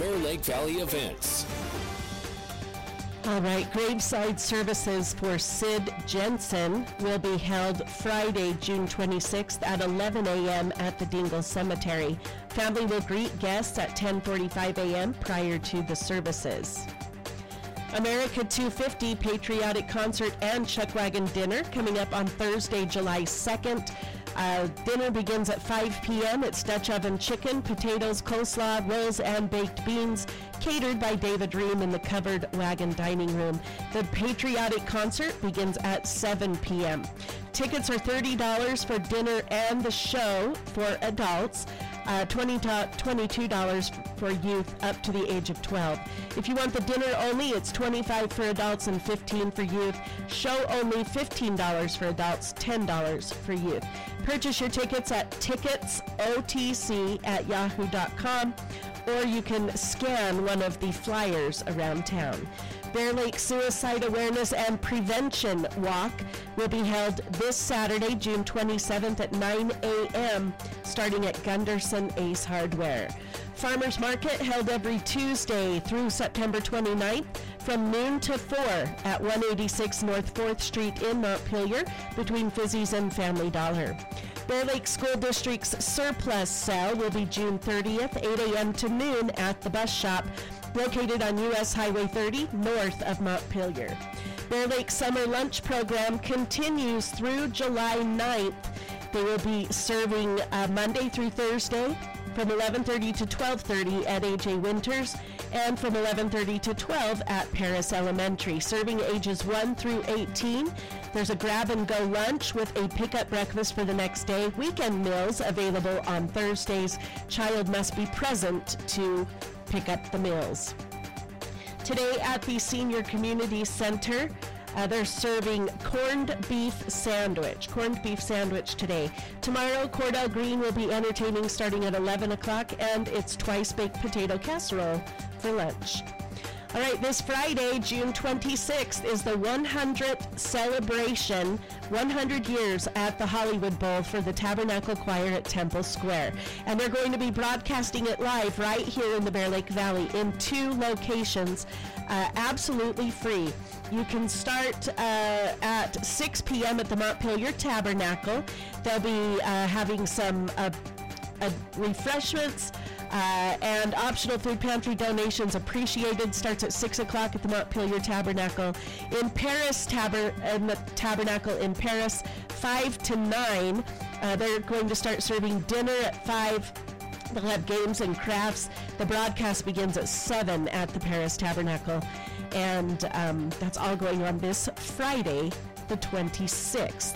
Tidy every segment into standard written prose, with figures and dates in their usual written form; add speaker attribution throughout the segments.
Speaker 1: Bear Lake Valley events.
Speaker 2: All right, graveside services for Sid Jensen will be held Friday, June 26th at 11 a.m. at the Dingle Cemetery. Family will greet guests at 10:45 a.m. prior to the services. America 250 Patriotic Concert and Chuckwagon Dinner coming up on Thursday, July 2nd. Dinner begins at 5 p.m. It's Dutch oven chicken, potatoes, coleslaw, rolls, and baked beans, catered by David Ream in the covered wagon dining room. The Patriotic Concert begins at 7 p.m. Tickets are $30 for dinner and the show for adults, $22 for youth up to the age of 12. If you want the dinner only, it's $25 for adults and $15 for youth. Show only, $15 for adults, $10 for youth. Purchase your tickets at ticketsotc@yahoo.com, or you can scan one of the flyers around town. Bear Lake Suicide Awareness and Prevention Walk will be held this Saturday, June 27th at 9 a.m., starting at Gunderson Ace Hardware. Farmers Market held every Tuesday through September 29th from noon to 4 at 186 North 4th Street in Montpelier between Fizzy's and Family Dollar. Bear Lake School District's surplus sale will be June 30th, 8 a.m. to noon at the bus shop located on U.S. Highway 30 north of Montpelier. Bear Lake Summer Lunch Program continues through July 9th. They will be serving Monday through Thursday from 11:30 to 12:30 at A.J. Winters and from 11:30 to 12 at Paris Elementary. Serving ages 1 through 18. There's a grab-and-go lunch with a pickup breakfast for the next day. Weekend meals available on Thursdays. Child must be present to pick up the meals. Today at the Senior Community Center, they're serving corned beef sandwich today. Tomorrow, Cordell Green will be entertaining starting at 11 o'clock, and it's twice-baked potato casserole for lunch. All right, this Friday, June 26th, is the 100th celebration, 100 years at the Hollywood Bowl for the Tabernacle Choir at Temple Square. And they're going to be broadcasting it live right here in the Bear Lake Valley in 2 locations, absolutely free. You can start at 6 p.m. at the Montpelier Tabernacle. They'll be having some refreshments, and optional food pantry donations appreciated. Starts at 6 o'clock at the Montpelier Tabernacle. In Paris, the Tabernacle in Paris, 5 to 9. They're going to start serving dinner at 5. They'll have games and crafts. The broadcast begins at 7 at the Paris Tabernacle. And that's all going on this Friday, the 26th.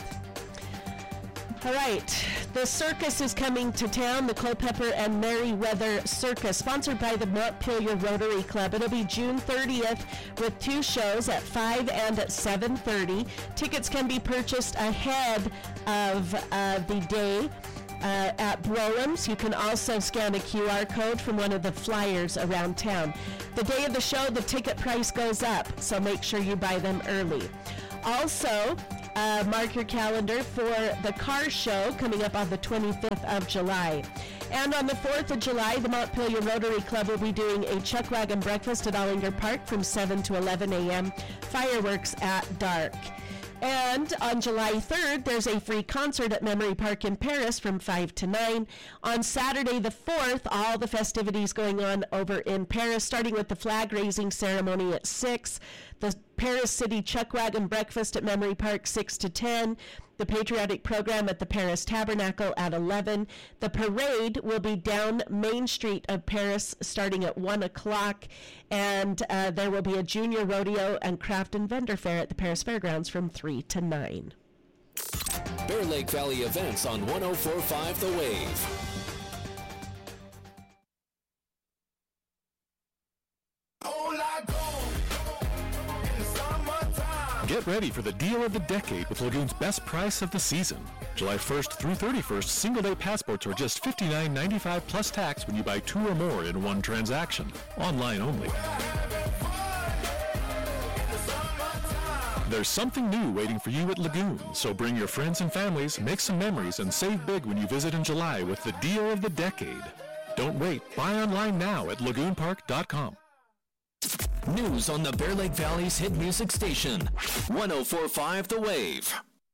Speaker 2: All right, the circus is coming to town, the Culpeper and Merriweather Circus, sponsored by the Montpelier Rotary Club. It'll be June 30th with 2 shows at 5 and at 7:30. Tickets can be purchased ahead of the day at Brolam's. You can also scan a QR code from one of the flyers around town. The day of the show, the ticket price goes up, so make sure you buy them early. Also, mark your calendar for the car show coming up on the 25th of July. And on the 4th of July, the Montpelier Rotary Club will be doing a chuck wagon breakfast at Ollinger Park from 7 to 11 a.m. Fireworks at dark. And on July 3rd, there's a free concert at Memory Park in Paris from 5 to 9. On Saturday the 4th, all the festivities going on over in Paris, starting with the flag-raising ceremony at 6. The Paris City Chuck Wagon Breakfast at Memory Park, 6 to 10. The Patriotic Program at the Paris Tabernacle at 11. The parade will be down Main Street of Paris starting at 1 o'clock. And there will be a junior rodeo and craft and vendor fair at the Paris Fairgrounds from 3 to 9.
Speaker 1: Bear Lake Valley events on 104.5 The Wave.
Speaker 3: Get ready for the deal of the decade with Lagoon's best price of the season. July 1st through 31st, single-day passports are just $59.95 plus tax when you buy 2 or more in one transaction. Online only. There's something new waiting for you at Lagoon, so bring your friends and families, make some memories, and save big when you visit in July with the deal of the decade. Don't wait. Buy online now at lagoonpark.com.
Speaker 1: News on the Bear Lake Valley's hit music station, 104.5 The Wave.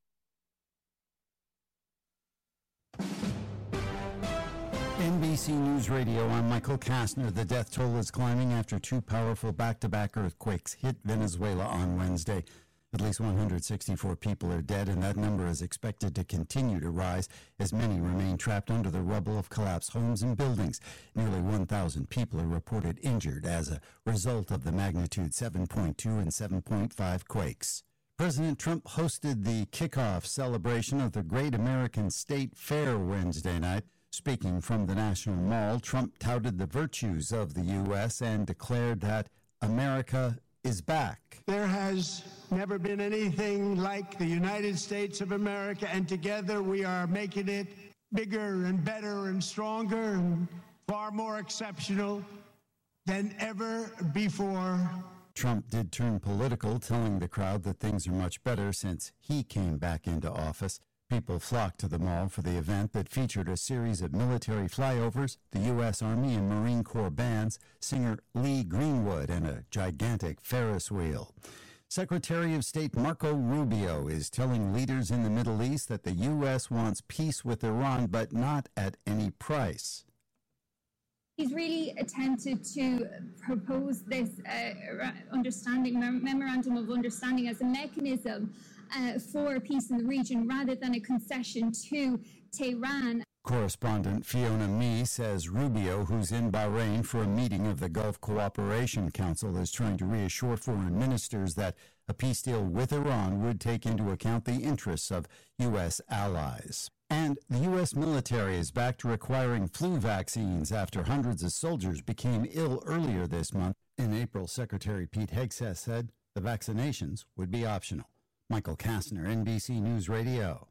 Speaker 4: NBC News Radio, I'm Michael Kastner. The death toll is climbing after two powerful back-to-back earthquakes hit Venezuela on Wednesday. At least 164 people are dead, and that number is expected to continue to rise as many remain trapped under the rubble of collapsed homes and buildings. Nearly 1,000 people are reported injured as a result of the magnitude 7.2 and 7.5 quakes. President Trump hosted the kickoff celebration of the Great American State Fair Wednesday night. Speaking from the National Mall, Trump touted the virtues of the U.S. and declared that America is back.
Speaker 5: There has never been anything like the United States of America, and together we are making it bigger and better and stronger and far more exceptional than ever before.
Speaker 4: Trump did turn political, telling the crowd that things are much better since he came back into office. People flocked to the mall for the event that featured a series of military flyovers, the U.S. Army and Marine Corps bands, singer Lee Greenwood, and a gigantic Ferris wheel. Secretary of State Marco Rubio is telling leaders in the Middle East that the U.S. wants peace with Iran, but not at any price.
Speaker 6: He's really attempted to propose this memorandum of understanding as a mechanism for peace in the region rather than a concession to Tehran.
Speaker 4: Correspondent Fiona Mee says Rubio, who's in Bahrain for a meeting of the Gulf Cooperation Council, is trying to reassure foreign ministers that a peace deal with Iran would take into account the interests of U.S. allies. And the U.S. military is back to requiring flu vaccines after hundreds of soldiers became ill earlier this month. In April, Secretary Pete Hegseth said the vaccinations would be optional. Michael Kastner, NBC News Radio.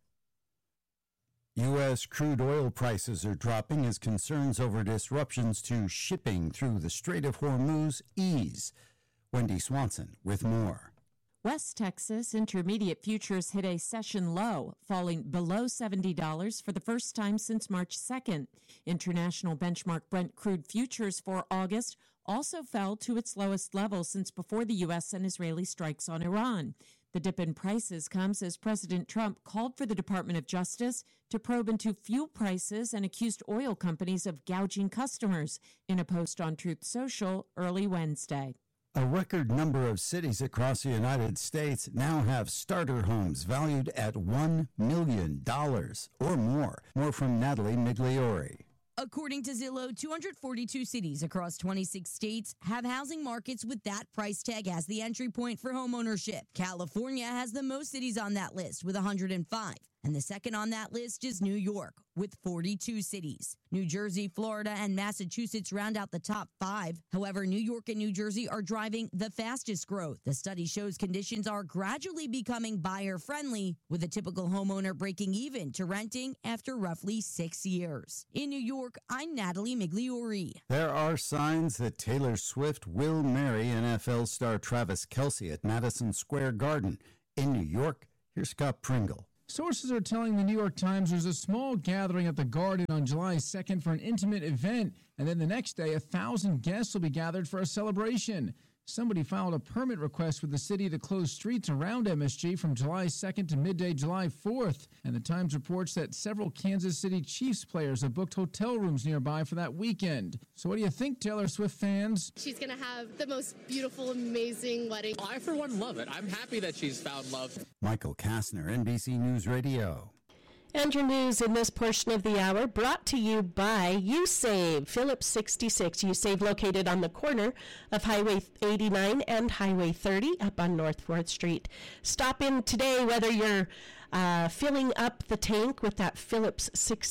Speaker 4: U.S. crude oil prices are dropping as concerns over disruptions to shipping through the Strait of Hormuz ease. Wendy Swanson with more.
Speaker 7: West Texas Intermediate futures hit a session low, falling below $70 for the first time since March 2nd. International benchmark Brent crude futures for August also fell to its lowest level since before the U.S. and Israeli strikes on Iran. The dip in prices comes as President Trump called for the Department of Justice to probe into fuel prices and accused oil companies of gouging customers in a post on Truth Social early Wednesday.
Speaker 4: A record number of cities across the United States now have starter homes valued at $1 million or more. More from Natalie Migliori.
Speaker 8: According to Zillow, 242 cities across 26 states have housing markets with that price tag as the entry point for homeownership. California has the most cities on that list with 105. And the second on that list is New York with 42 cities. New Jersey, Florida, and Massachusetts round out the top 5. However, New York and New Jersey are driving the fastest growth. The study shows conditions are gradually becoming buyer-friendly, with a typical homeowner breaking even to renting after roughly 6 years. In New York, I'm Natalie Migliori.
Speaker 4: There are signs that Taylor Swift will marry NFL star Travis Kelce at Madison Square Garden. In New York, here's Scott Pringle.
Speaker 9: Sources are telling the New York Times there's a small gathering at the Garden on July 2nd for an intimate event, and then the next day 1,000 guests will be gathered for a celebration. Somebody filed a permit request with the city to close streets around MSG from July 2nd to midday July 4th, and the Times reports that several Kansas City Chiefs players have booked hotel rooms nearby for that weekend. So what do you think, Taylor Swift fans?
Speaker 10: She's going to have the most beautiful, amazing wedding.
Speaker 11: I, for one, love it. I'm happy that she's found love.
Speaker 4: Michael Kastner, NBC News Radio.
Speaker 2: And your news in this portion of the hour brought to you by USAVE, Phillips 66. USAVE located on the corner of Highway 89 and Highway 30 up on North 4th Street. Stop in today whether you're filling up the tank with that Phillips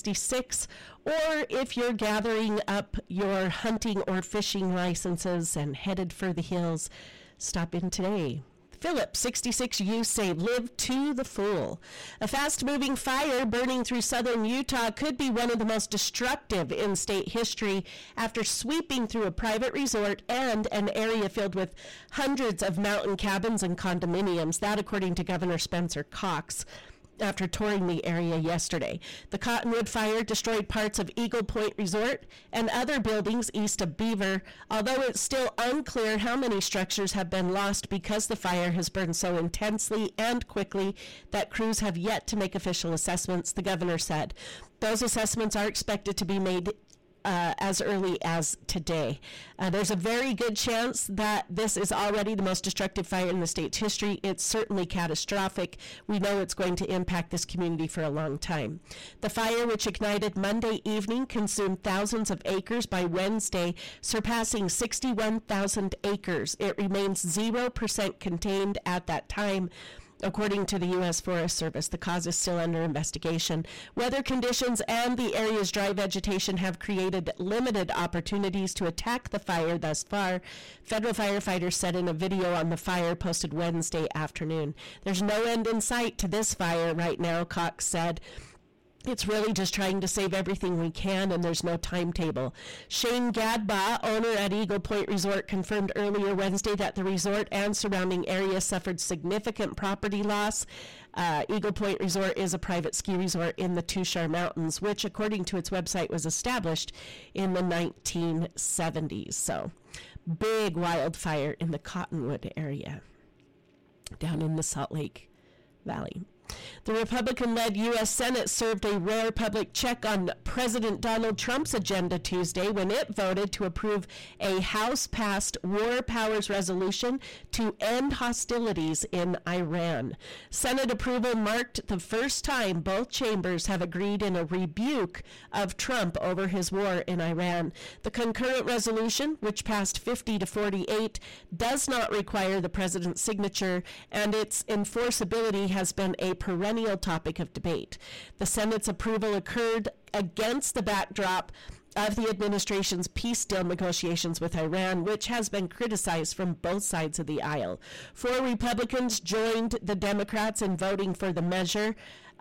Speaker 2: 66 or if you're gathering up your hunting or fishing licenses and headed for the hills. Stop in today. Phillips 66 USAVE, live to the full. A fast-moving fire burning through southern Utah could be one of the most destructive in state history after sweeping through a private resort and an area filled with hundreds of mountain cabins and condominiums. That according to Governor Spencer Cox. after touring the area yesterday. The Cottonwood fire destroyed parts of Eagle Point Resort and other buildings east of Beaver, although it's still unclear how many structures have been lost because the fire has burned so intensely and quickly that crews have yet to make official assessments, the governor said. Those assessments are expected to be made as early as today. There's a very good chance that this is already the most destructive fire in the state's history. It's certainly catastrophic. We know it's going to impact this community for a long time. The fire, which ignited Monday evening, consumed thousands of acres by Wednesday, surpassing 61,000 acres. It remains 0% contained at that time. According to the U.S. Forest Service, the cause is still under investigation. Weather conditions and the area's dry vegetation have created limited opportunities to attack the fire thus far. Federal firefighters said in a video on the fire posted Wednesday afternoon. There's no end in sight to this fire right now, Cox said. It's really just trying to save everything we can, and there's no timetable. Shane Gadbaugh, owner at Eagle Point Resort, confirmed earlier Wednesday that the resort and surrounding area suffered significant property loss. Eagle Point Resort is a private ski resort in the Tushar Mountains, which, according to its website, was established in the 1970s. So, big wildfire in the Cottonwood area down in the Salt Lake Valley. The Republican-led U.S. Senate served a rare public check on President Donald Trump's agenda Tuesday when it voted to approve a House-passed war powers resolution to end hostilities in Iran. Senate approval marked the first time both chambers have agreed in a rebuke of Trump over his war in Iran. The concurrent resolution, which passed 50-48, does not require the president's signature, and its enforceability has been a perennial topic of debate. The Senate's approval occurred against the backdrop of the administration's peace deal negotiations with Iran, which has been criticized from both sides of the aisle. 4 Republicans joined the Democrats in voting for the measure.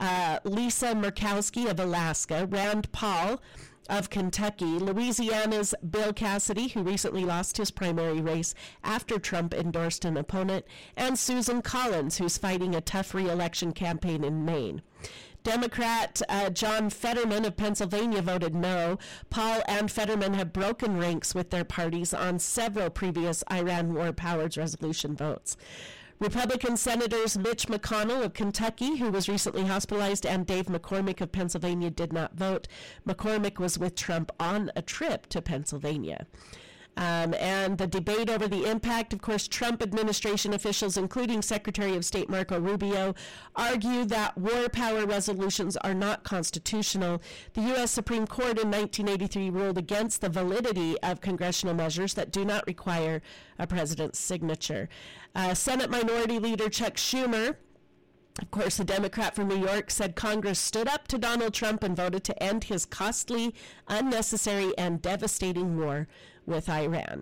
Speaker 2: Lisa Murkowski of Alaska, Rand Paul of Kentucky, Louisiana's Bill Cassidy, who recently lost his primary race after Trump endorsed an opponent, and Susan Collins, who's fighting a tough re-election campaign in Maine. Democrat John Fetterman of Pennsylvania voted no. Paul and Fetterman have broken ranks with their parties on several previous Iran war powers resolution votes. Republican Senators Mitch McConnell of Kentucky, who was recently hospitalized, and Dave McCormick of Pennsylvania did not vote. McCormick was with Trump on a trip to Pennsylvania. And the debate over the impact, of course, Trump administration officials, including Secretary of State Marco Rubio, argue that war power resolutions are not constitutional. The U.S. Supreme Court in 1983 ruled against the validity of congressional measures that do not require a president's signature. Senate Minority Leader Chuck Schumer, of course, the Democrat from New York, said Congress stood up to Donald Trump and voted to end his costly, unnecessary, and devastating war with Iran.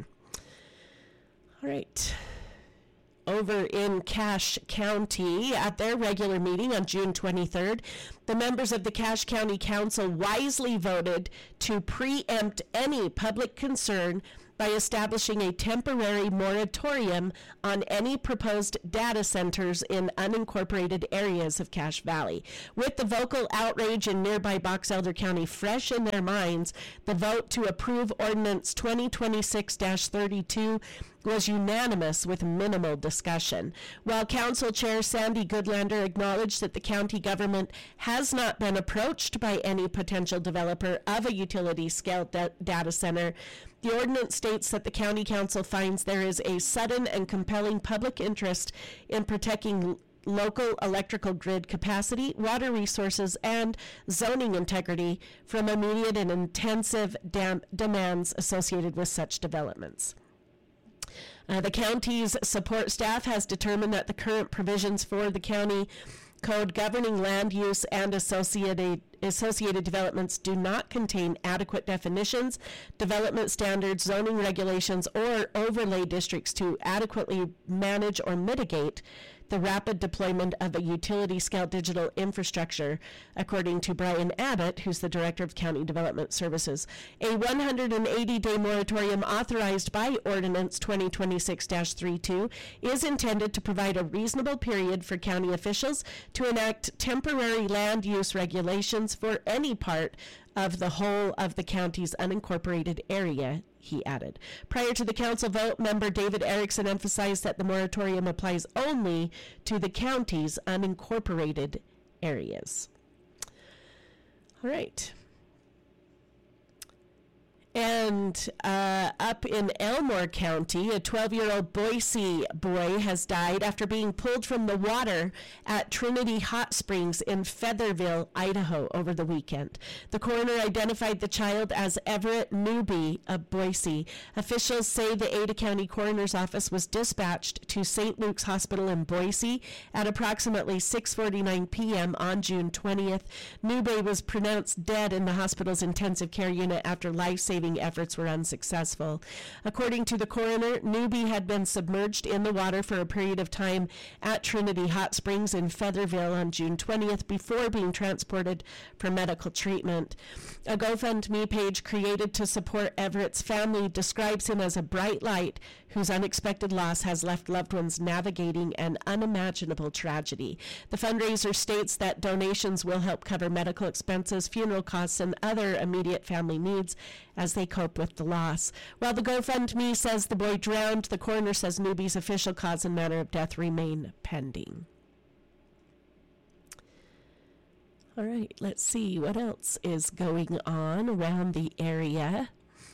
Speaker 2: All right. Over in Cache County, at their regular meeting on June 23rd, the members of the Cache County Council wisely voted to preempt any public concern by establishing a temporary moratorium on any proposed data centers in unincorporated areas of Cache Valley. With the vocal outrage in nearby Box Elder County fresh in their minds, the vote to approve Ordinance 2026-32 was unanimous with minimal discussion. While Council Chair Sandy Goodlander acknowledged that the county government has not been approached by any potential developer of a utility-scale data center, the ordinance states that the county council finds there is a sudden and compelling public interest in protecting local electrical grid capacity, water resources, and zoning integrity from immediate and intensive demands associated with such developments. The county's support staff has determined that the current provisions for the county code governing land use and associated associated developments do not contain adequate definitions, development standards, zoning regulations, or overlay districts to adequately manage or mitigate the rapid deployment of a utility-scale digital infrastructure, according to Brian Abbott, who's the Director of County Development Services. A 180-day moratorium authorized by Ordinance 2026-32 is intended to provide a reasonable period for county officials to enact temporary land use regulations for any part of the whole of the county's unincorporated area, he added. Prior to the council vote, member David Erickson emphasized that the moratorium applies only to the county's unincorporated areas. All right. And up in Elmore County, a 12-year-old Boise boy has died after being pulled from the water at Trinity Hot Springs in Featherville, Idaho, over the weekend. The coroner identified the child as Everett Newby of Boise. Officials say the Ada County Coroner's Office was dispatched to St. Luke's Hospital in Boise at approximately 6:49 p.m. on June 20th. Newby was pronounced dead in the hospital's intensive care unit after life-saving efforts were unsuccessful. According to the coroner, Newby had been submerged in the water for a period of time at Trinity Hot Springs in Featherville on June 20th before being transported for medical treatment. A GoFundMe page created to support Everett's family describes him as a bright light whose unexpected loss has left loved ones navigating an unimaginable tragedy. The fundraiser states that donations will help cover medical expenses, funeral costs, and other immediate family needs as they cope with the loss. While the GoFundMe says the boy drowned, the coroner says Newby's official cause and manner of death remain pending. All right, let's see what else is going on around the area.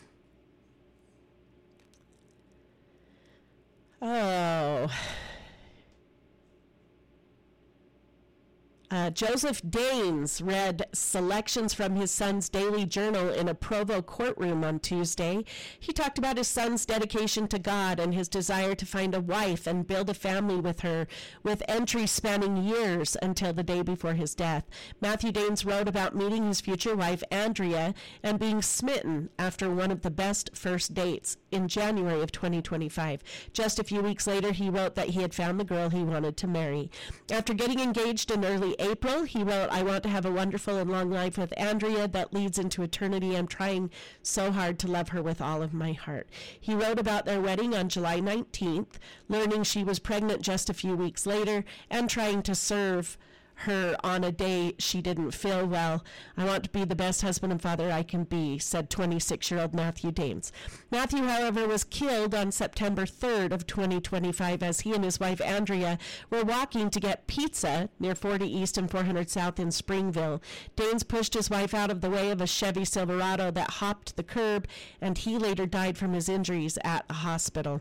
Speaker 2: Joseph Daines read selections from his son's daily journal in a Provo courtroom on Tuesday. He talked about his son's dedication to God and his desire to find a wife and build a family with her, with entries spanning years until the day before his death. Matthew Daines wrote about meeting his future wife, Andrea, and being smitten after one of the best first dates in January of 2025. Just a few weeks later, he wrote that he had found the girl he wanted to marry. After getting engaged in early April, he wrote, "I want to have a wonderful and long life with Andrea that leads into eternity. I'm trying so hard to love her with all of my heart." He wrote about their wedding on July 19th, learning she was pregnant just a few weeks later, and trying to serve her on a day she didn't feel well. "I want to be the best husband and father I can be," said 26-year-old Matthew Daines. Matthew, however, was killed on September 3rd of 2025 as he and his wife Andrea were walking to get pizza near 40 East and 400 South in Springville. Daines pushed his wife out of the way of a Chevy Silverado that hopped the curb, and he later died from his injuries at a hospital.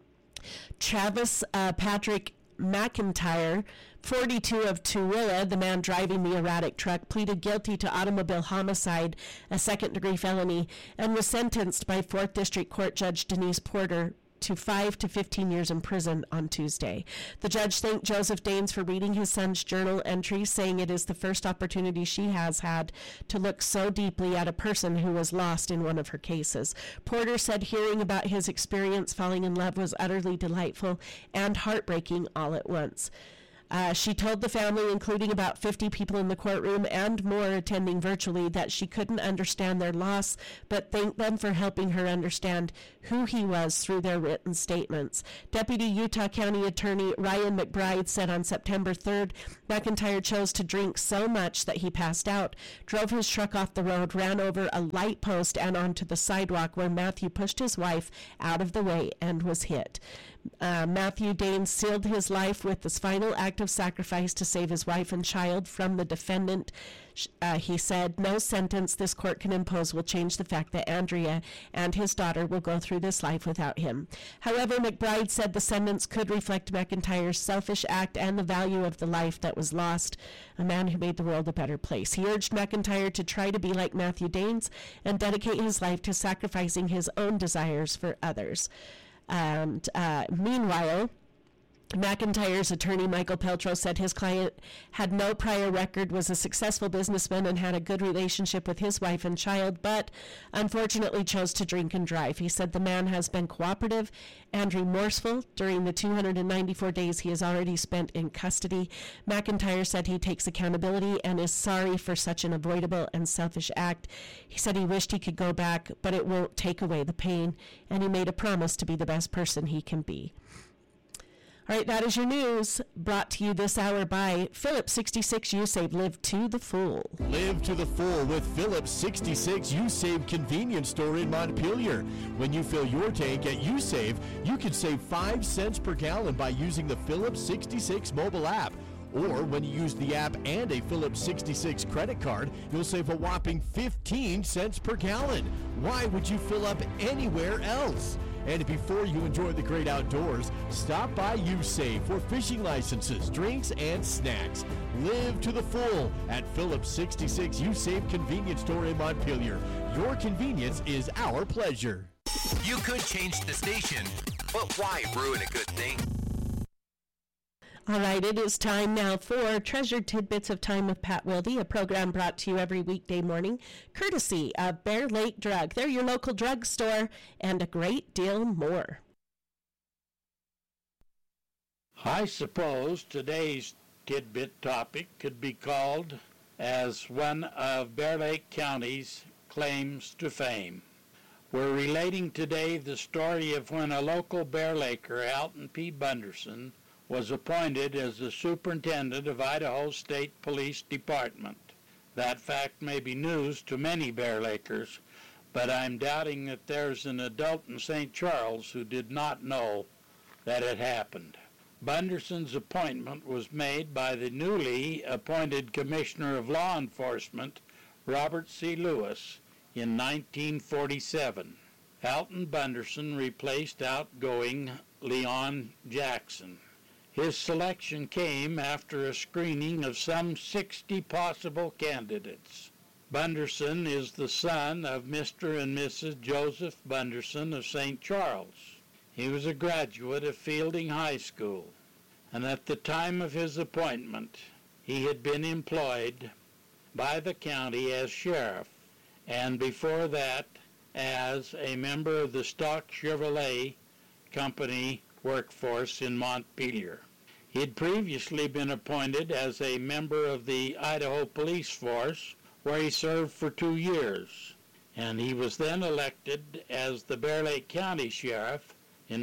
Speaker 2: Travis Patrick McIntyre, 42 of Tooele, the man driving the erratic truck, pleaded guilty to automobile homicide, a second-degree felony, and was sentenced by 4th District Court Judge Denise Porter to 5 to 15 years in prison on Tuesday. The judge thanked Joseph Daines for reading his son's journal entries, saying it is the first opportunity she has had to look so deeply at a person who was lost in one of her cases. Porter said hearing about his experience falling in love was utterly delightful and heartbreaking all at once. She told the family, including about 50 people in the courtroom and more attending virtually, that she couldn't understand their loss, but thanked them for helping her understand who he was through their written statements. Deputy Utah County Attorney Ryan McBride said on September 3rd, McIntyre chose to drink so much that he passed out, drove his truck off the road, ran over a light post and onto the sidewalk where Matthew pushed his wife out of the way and was hit. Matthew Daines sealed his life with this final act of sacrifice to save his wife and child from the defendant. He said, "No sentence this court can impose will change the fact that Andrea and his daughter will go through this life without him." However, McBride said the sentence could reflect McIntyre's selfish act and the value of the life that was lost, a man who made the world a better place. He urged McIntyre to try to be like Matthew Daines and dedicate his life to sacrificing his own desires for others. And meanwhile, McIntyre's attorney, Michael Peltro, said his client had no prior record, was a successful businessman, and had a good relationship with his wife and child, but unfortunately chose to drink and drive. He said the man has been cooperative and remorseful during the 294 days he has already spent in custody. McIntyre said he takes accountability and is sorry for such an avoidable and selfish act. He said he wished he could go back, but it won't take away the pain, and he made a promise to be the best person he can be. All right, that is your news, brought to you this hour by Phillips 66 U-Save. Live to the full.
Speaker 12: Live to the full with Phillips 66 U-Save convenience store in Montpelier. When you fill your tank at U-Save, you can save 5 cents per gallon by using the Phillips 66 mobile app. Or when you use the app and a Phillips 66 credit card, you'll save a whopping 15 cents per gallon. Why would you fill up anywhere else? And before you enjoy the great outdoors, stop by U-Save for fishing licenses, drinks, and snacks. Live to the full at Phillips 66 U-Save convenience store in Montpelier. Your convenience is our pleasure.
Speaker 1: You could change the station, but why ruin a good thing?
Speaker 2: All right, it is time now for Treasured Tidbits of Time with Pat Wilde, a program brought to you every weekday morning, courtesy of Bear Lake Drug. They're your local drugstore, and a great deal more.
Speaker 13: I suppose today's tidbit topic could be called as one of Bear Lake County's claims to fame. We're relating today the story of when a local Bear Laker, Alton P. Bunderson, was appointed as the superintendent of Idaho State Police Department. That fact may be news to many Bear Lakers, but I'm doubting that there's an adult in St. Charles who did not know that it happened. Bunderson's appointment was made by the newly appointed Commissioner of Law Enforcement, Robert C. Lewis, in 1947. Alton Bunderson replaced outgoing Leon Jackson. His selection came after a screening of some 60 possible candidates. Bunderson is the son of Mr. and Mrs. Joseph Bunderson of St. Charles. He was a graduate of Fielding High School, and at the time of his appointment, he had been employed by the county as sheriff, and before that, as a member of the Stock Chevrolet Company workforce in Montpelier. He had previously been appointed as a member of the Idaho Police Force, where he served for 2 years, and he was then elected as the Bear Lake County Sheriff in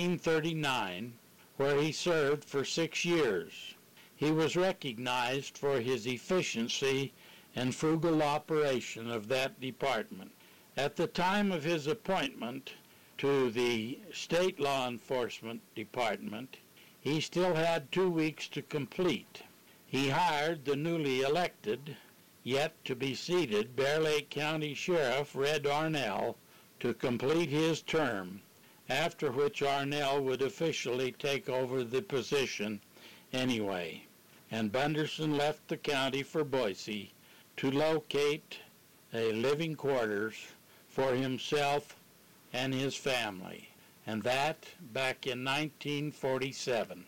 Speaker 13: 1939, where he served for 6 years. He was recognized for his efficiency and frugal operation of that department. At the time of his appointment to the State Law Enforcement Department, he still had 2 weeks to complete. He hired the newly elected, yet to be seated, Bear Lake County Sheriff Red Arnell to complete his term, after which Arnell would officially take over the position anyway. And Bunderson left the county for Boise to locate a living quarters for himself and his family, and that back in 1947.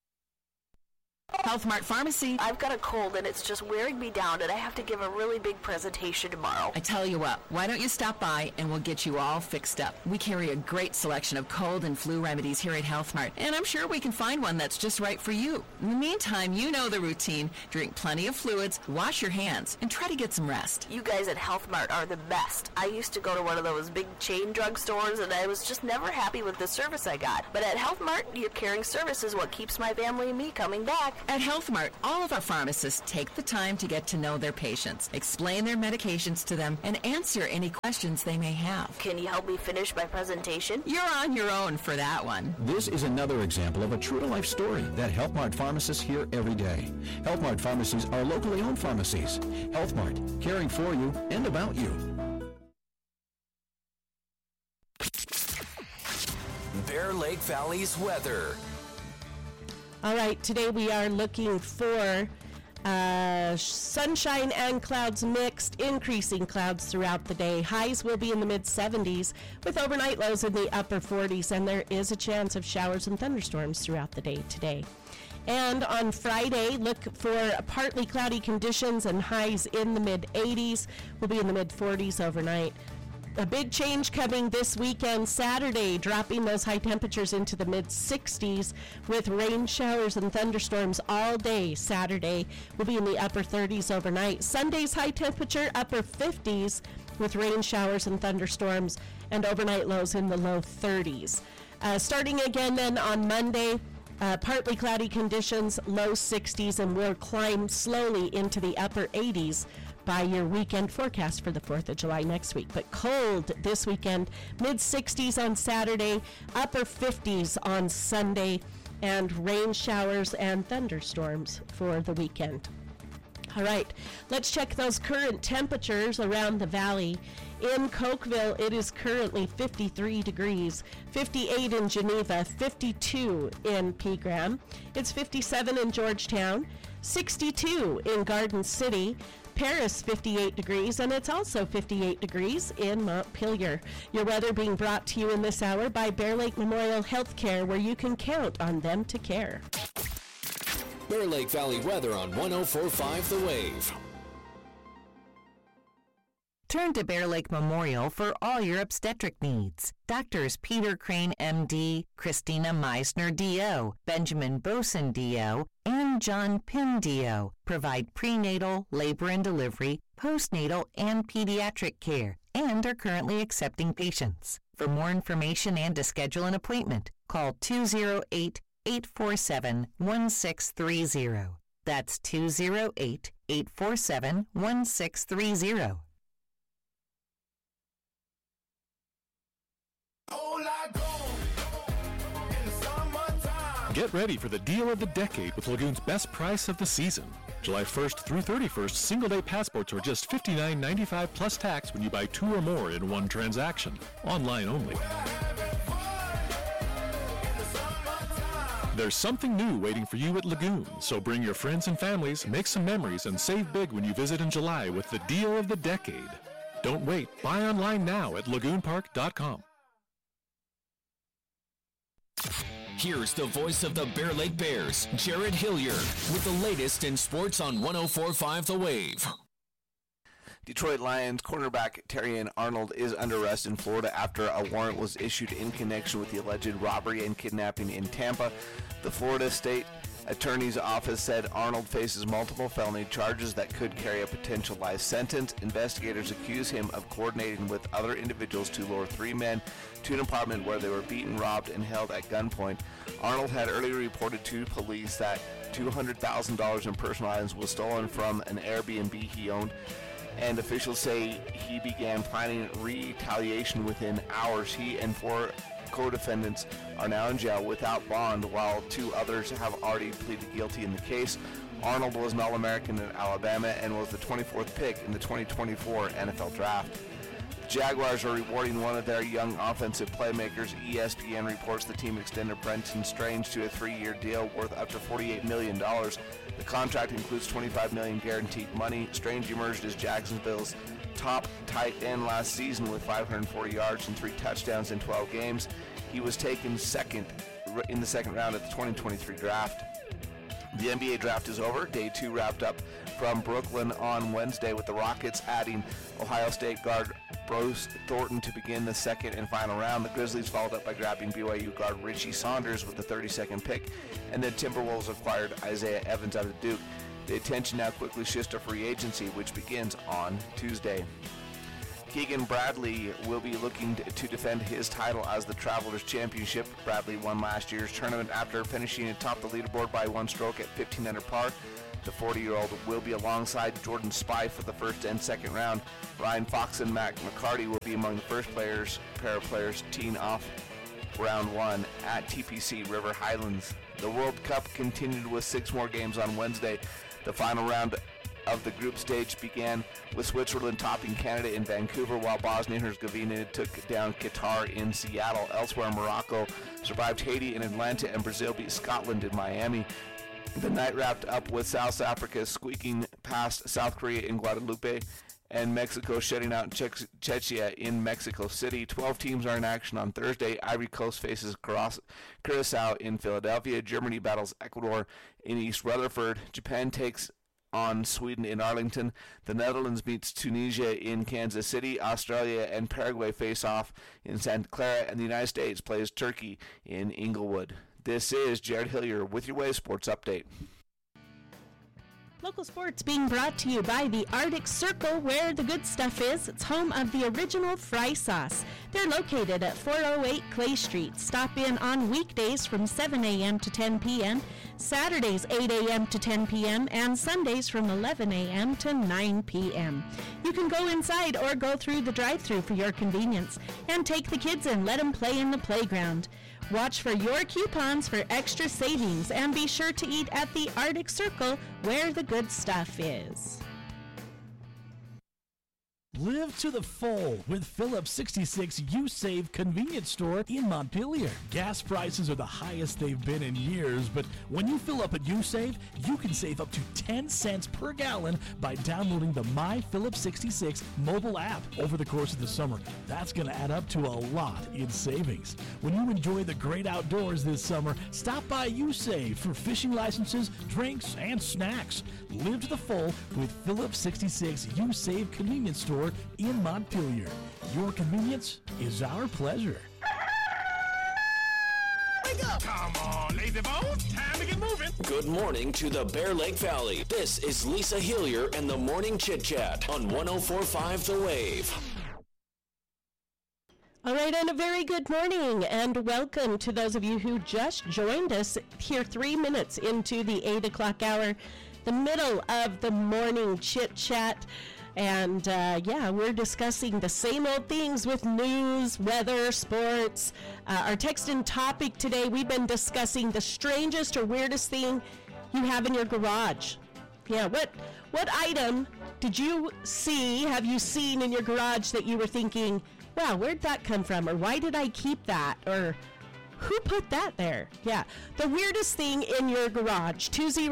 Speaker 14: Health Mart Pharmacy. I've got a cold and it's just wearing me down, and I have to give a really big presentation tomorrow.
Speaker 15: I tell you what, why don't you stop by and we'll get you all fixed up. We carry a great selection of cold and flu remedies here at Health Mart, and I'm sure we can find one that's just right for you. In the meantime, you know the routine. Drink plenty of fluids, wash your hands, and try to get some rest.
Speaker 14: You guys at Health Mart are the best. I used to go to one of those big chain drugstores, and I was just never happy with the service I got. But at Health Mart, your caring service is what keeps my family and me coming back.
Speaker 15: At Health Mart, all of our pharmacists take the time to get to know their patients, explain their medications to them, and answer any questions they may have.
Speaker 14: Can you help me finish my presentation?
Speaker 15: You're on your own for that one.
Speaker 16: This is another example of a true-to-life story that Health Mart pharmacists hear every day. Health Mart pharmacies are locally owned pharmacies. Health Mart, caring for you and about you.
Speaker 1: Bear Lake Valley's weather.
Speaker 2: All right, today we are looking for Sunshine and clouds mixed, increasing clouds throughout the day. Highs will be in the mid-70s with overnight lows in the upper 40s, and there is a chance of showers and thunderstorms throughout the day today. And on Friday, look for partly cloudy conditions and highs in the mid-80s. We'll be in the mid-40s overnight. A big change coming this weekend, Saturday, dropping those high temperatures into the mid-60s with rain showers and thunderstorms all day. Saturday will be in the upper 30s overnight. Sunday's high temperature, upper 50s with rain showers and thunderstorms and overnight lows in the low 30s. Starting again then on Monday, partly cloudy conditions, low 60s, and we'll climb slowly into the upper 80s by your weekend forecast for the 4th of July next week. But cold this weekend, mid-60s on Saturday, upper 50s on Sunday, and rain showers and thunderstorms for the weekend. All right, let's check those current temperatures around the valley. In Cokeville, it is currently 53 degrees, 58 in Geneva, 52 in Pegram. It's 57 in Georgetown, 62 in Garden City, Paris 58 degrees, and it's also 58 degrees in Montpelier. Your weather being brought to you in this hour by Bear Lake Memorial Healthcare, where you can count on them to care.
Speaker 1: Bear Lake Valley weather on 104.5 The Wave.
Speaker 17: Turn to Bear Lake Memorial for all your obstetric needs. Doctors Peter Crane, MD, Christina Meisner, DO, Benjamin Boson, DO, and John Pym, DO provide prenatal, labor and delivery, postnatal, and pediatric care, and are currently accepting patients. For more information and to schedule an appointment, call 208-847-1630. That's 208-847-1630.
Speaker 3: Get ready for the deal of the decade with Lagoon's best price of the season. July 1st through 31st, single-day passports are just $59.95 plus tax when you buy 2 or more in one transaction. Online only. There's something new waiting for you at Lagoon, so bring your friends and families, make some memories, and save big when you visit in July with the deal of the decade. Don't wait. Buy online now at lagoonpark.com.
Speaker 1: Here's the voice of the Bear Lake Bears, Jared Hillier, with the latest in sports on 104.5 The Wave.
Speaker 18: Detroit Lions cornerback Terrian Arnold is under arrest in Florida after a warrant was issued in connection with the alleged robbery and kidnapping in Tampa. The Florida State Attorney's Office said Arnold faces multiple felony charges that could carry a potential life sentence. Investigators accuse him of coordinating with other individuals to lure 3 men to an apartment where they were beaten, robbed, and held at gunpoint. Arnold had earlier reported to police that $200,000 in personal items was stolen from an Airbnb he owned, and officials say he began planning retaliation within hours. He and 4 co-defendants are now in jail without bond, while 2 others have already pleaded guilty in the case. Arnold was an All-American in Alabama and was the 24th pick in the 2024 NFL Draft. The Jaguars are rewarding one of their young offensive playmakers. ESPN reports the team extended Brenton Strange to a 3-year deal worth up to $48 million. The contract includes $25 million guaranteed money. Strange emerged as Jacksonville's top tight end last season with 540 yards and 3 touchdowns in 12 games. He was taken second in the second round of the 2023 draft. The NBA draft is over. Day 2 wrapped up from Brooklyn on Wednesday with the Rockets adding Ohio State guard Bruce Thornton to begin the second and final round. The Grizzlies followed up by grabbing BYU guard Richie Saunders with the 32nd pick, and then Timberwolves acquired Isaiah Evans out of Duke. The attention now quickly shifts to free agency, which begins on Tuesday. Keegan Bradley will be looking to defend his title as the Travelers Championship. Bradley won last year's tournament after finishing atop the leaderboard by 1 stroke at 15 under par. The 40-year-old will be alongside Jordan Spieth for the first and second round. Ryan Fox and Matt McCarty will be among the first pair of players teeing off round 1 at TPC River Highlands. The World Cup continued with 6 more games on Wednesday. The final round of the group stage began with Switzerland topping Canada in Vancouver, while Bosnia-Herzegovina took down Qatar in Seattle. Elsewhere, Morocco survived Haiti in Atlanta, and Brazil beat Scotland in Miami. The night wrapped up with South Africa squeaking past South Korea in Guadalupe and Mexico shutting out Czechia in Mexico City. 12 teams are in action on Thursday. Ivory Coast faces Curacao in Philadelphia. Germany battles Ecuador in East Rutherford. Japan takes on Sweden in Arlington. The Netherlands meets Tunisia in Kansas City. Australia and Paraguay face off in Santa Clara, and the United States plays Turkey in Inglewood. This is Jared Hillier with your Wave Sports Update.
Speaker 2: Local sports being brought to you by the Arctic Circle, where the good stuff is. It's home of the original fry sauce. They're located at 408 Clay Street. Stop in on weekdays from 7 a.m. to 10 p.m., Saturdays 8 a.m. to 10 p.m., and Sundays from 11 a.m. to 9 p.m. You can go inside or go through the drive-thru for your convenience, and take the kids in, let them play in the playground. Watch for your coupons for extra savings, and be sure to eat at the Arctic Circle, where the good stuff is.
Speaker 19: Live to the full with Phillips 66 U-Save convenience store in Montpelier. Gas prices are the highest they've been in years, but when you fill up at U-Save, you can save up to 10 cents per gallon by downloading the My Phillips 66 mobile app over the course of the summer. That's going to add up to a lot in savings. When you enjoy the great outdoors this summer, stop by U-Save for fishing licenses, drinks, and snacks. Live to the full with Phillips 66 U-Save convenience store in Montpelier. Your convenience is our pleasure.
Speaker 1: Wake up! Come on, lazy bones. Time to get moving. Good morning to the Bear Lake Valley. This is Lisa Hillier and the Morning Chit Chat on 104.5 The Wave.
Speaker 2: All right, and a very good morning, and welcome to those of you who just joined us here 3 minutes into the 8 o'clock hour, the middle of the morning chit chat. And we're discussing the same old things with news, weather, sports. Our text and topic today, we've been discussing the strangest or weirdest thing you have in your garage. Yeah, what item did you see, have you seen in your garage that you were thinking, wow, where'd that come from? Or why did I keep that? Or who put that there? Yeah, the weirdest thing in your garage.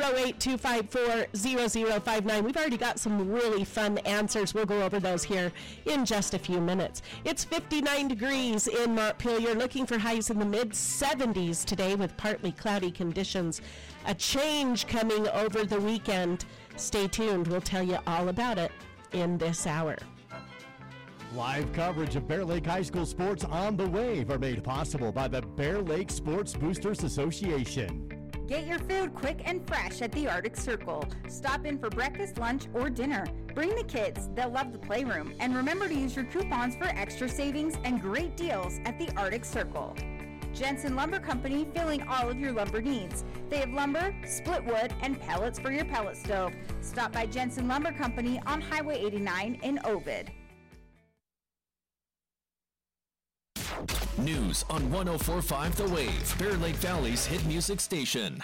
Speaker 2: 208-254-0059. We've already got some really fun answers. We'll go over those here in just a few minutes. It's 59 degrees in Montpelier, looking for highs in the mid-70s today with partly cloudy conditions. A change coming over the weekend. Stay tuned. We'll tell you all about it in this hour.
Speaker 12: Live coverage of Bear Lake High School sports on the Wave are made possible by the Bear Lake Sports Boosters Association.
Speaker 20: Get your food quick and fresh at the Arctic Circle. Stop in for breakfast, lunch, or dinner. Bring the kids. They'll love the playroom. And remember to use your coupons for extra savings and great deals at the Arctic Circle. Jensen Lumber Company, filling all of your lumber needs. They have lumber, split wood, and pellets for your pellet stove. Stop by Jensen Lumber Company on Highway 89 in Ovid.
Speaker 1: News on 104.5 The Wave, Bear Lake Valley's hit music station.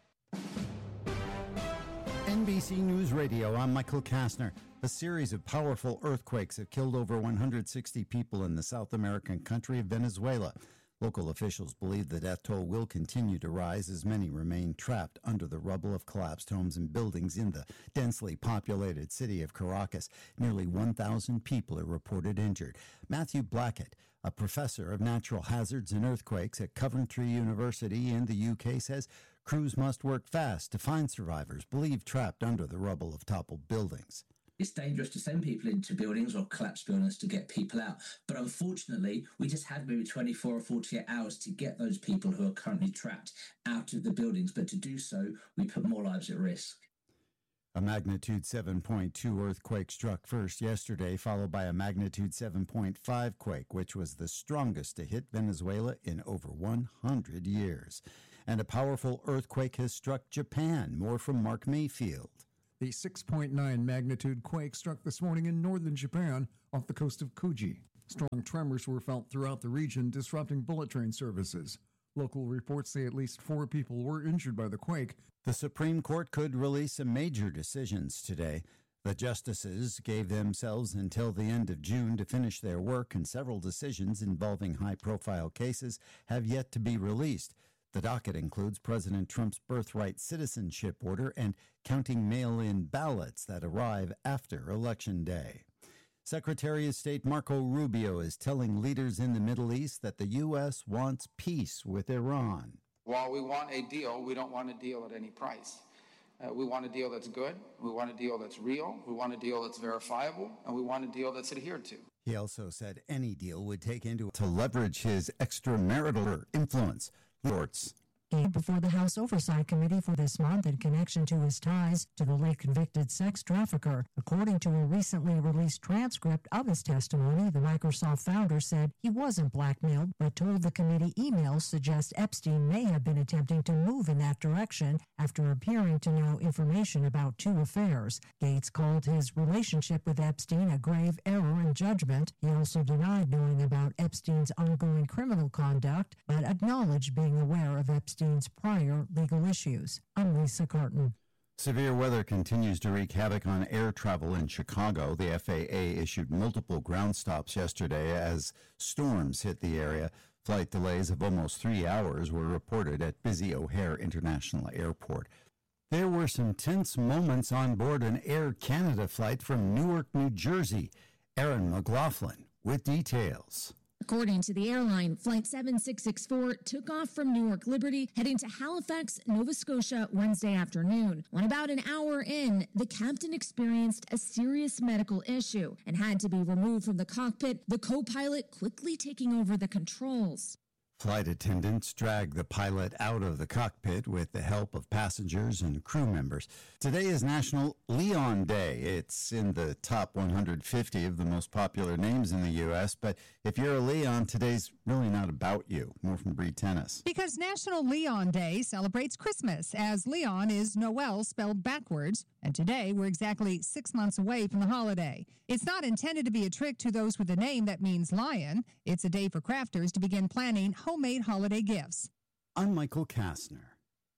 Speaker 4: NBC News Radio, I'm Michael Kastner. A series of powerful earthquakes have killed over 160 people in the South American country of Venezuela. Local officials believe the death toll will continue to rise as many remain trapped under the rubble of collapsed homes and buildings in the densely populated city of Caracas. Nearly 1,000 people are reported injured. Matthew Blackett, a professor of natural hazards and earthquakes at Coventry University in the UK, says crews must work fast to find survivors believed trapped under the rubble of toppled buildings.
Speaker 21: It's dangerous to send people into buildings or collapsed buildings to get people out. But unfortunately, we just had maybe 24 or 48 hours to get those people who are currently trapped out of the buildings. But to do so, we put more lives at risk.
Speaker 4: A magnitude 7.2 earthquake struck first yesterday, followed by a magnitude 7.5 quake, which was the strongest to hit Venezuela in over 100 years. And a powerful earthquake has struck Japan. More from Mark Mayfield.
Speaker 22: A 6.9 magnitude quake struck this morning in northern Japan off the coast of Kuji. Strong tremors were felt throughout the region, disrupting bullet train services. Local reports say at least 4 people were injured by the quake.
Speaker 4: The Supreme Court could release some major decisions today. The justices gave themselves until the end of June to finish their work, and several decisions involving high-profile cases have yet to be released. The docket includes President Trump's birthright citizenship order and counting mail-in ballots that arrive after Election Day. Secretary of State Marco Rubio is telling leaders in the Middle East that the U.S. wants peace with Iran.
Speaker 5: While we want a deal, we don't want a deal at any price. We want a deal that's good, we want a deal that's real, we want a deal that's verifiable, and we want a deal that's adhered to.
Speaker 4: He also said any deal would take into to leverage his extramarital influence. Reports.
Speaker 6: Before the House Oversight Committee for this month in connection to his ties to the late convicted sex trafficker. According to a recently released transcript of his testimony, the Microsoft founder said he wasn't blackmailed, but told the committee emails suggest Epstein may have been attempting to move in that direction after appearing to know information about two affairs. Gates called his relationship with Epstein a grave error in judgment. He also denied knowing about Epstein's ongoing criminal conduct, but acknowledged being aware of Epstein's prior legal issues. I'm Lisa Carton.
Speaker 4: Severe weather continues to wreak havoc on air travel in Chicago. The FAA issued multiple ground stops yesterday as storms hit the area. Flight delays of almost 3 hours were reported at busy O'Hare International Airport. There were some tense moments on board an Air Canada flight from Newark, New Jersey. Aaron McLaughlin with details.
Speaker 23: According to the airline, Flight 7664 took off from Newark Liberty, heading to Halifax, Nova Scotia, Wednesday afternoon. When about an hour in, the captain experienced a serious medical issue and had to be removed from the cockpit, the co-pilot quickly taking over the controls.
Speaker 4: Flight attendants dragged the pilot out of the cockpit with the help of passengers and crew members. Today is National Leon Day. It's in the top 150 of the most popular names in the U.S., but if you're a Leon, today's really not about you. More from Bree Tennis.
Speaker 24: Because National Leon Day celebrates Christmas, as Leon is Noel spelled backwards, and today we're exactly 6 months away from the holiday. It's not intended to be a trick to those with a name that means lion. It's a day for crafters to begin planning homemade holiday gifts.
Speaker 4: I'm Michael Kastner.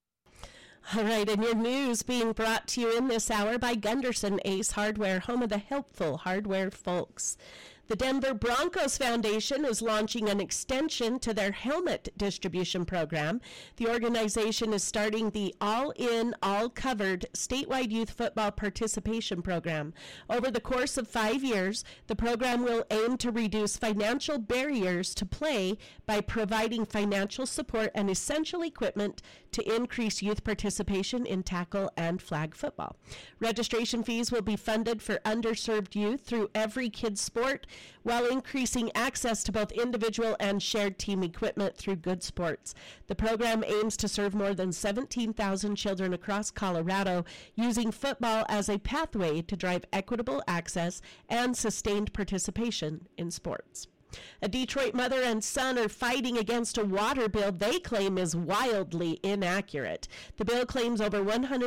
Speaker 2: All right, and your news being brought to you in this hour by Gunderson Ace Hardware, home of the helpful hardware folks. The Denver Broncos Foundation is launching an extension to their helmet distribution program. The organization is starting the all-in, all-covered statewide youth football participation program. Over the course of 5 years, the program will aim to reduce financial barriers to play by providing financial support and essential equipment to increase youth participation in tackle and flag football. Registration fees will be funded for underserved youth through Every Kid Sport, while increasing access to both individual and shared team equipment through Good Sports. The program aims to serve more than 17,000 children across Colorado, using football as a pathway to drive equitable access and sustained participation in sports. A Detroit mother and son are fighting against a water bill they claim is wildly inaccurate. The bill claims over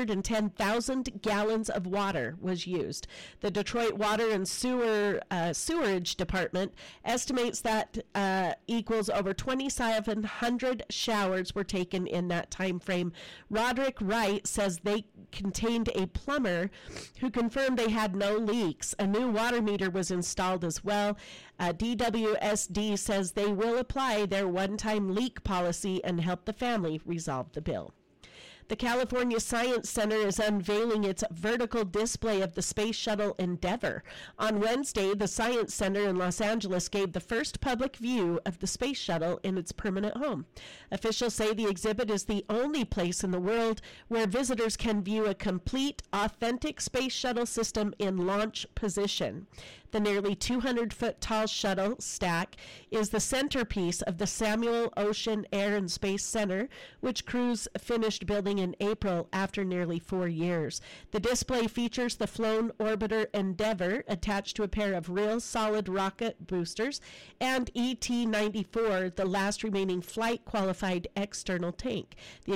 Speaker 2: 110,000 gallons of water was used. The Detroit Water and Sewerage Department estimates that equals over 2,700 showers were taken in that time frame. Roderick Wright says they contained a plumber who confirmed they had no leaks. A new water meter was installed as well. DWSD says they will apply their one-time leak policy and help the family resolve the bill. The California Science Center is unveiling its vertical display of the Space Shuttle Endeavour. On Wednesday, the Science Center in Los Angeles gave the first public view of the Space Shuttle in its permanent home. Officials say the exhibit is the only place in the world where visitors can view a complete, authentic Space Shuttle system in launch position. The nearly 200-foot tall shuttle stack is the centerpiece of the Samuel Ocean Air and Space Center, which crews finished building in April after nearly 4 years. The display features the flown orbiter Endeavour attached to a pair of real solid rocket boosters and ET-94, the last remaining flight-qualified external tank. The